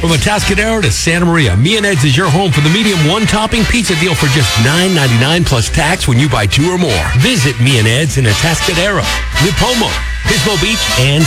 From Atascadero to Santa Maria, Me and Ed's is your home for the medium one-topping pizza deal for just $9.99 plus tax when you buy 2 or more. Visit Me and Ed's in Atascadero, Lipomo, Pismo Beach, and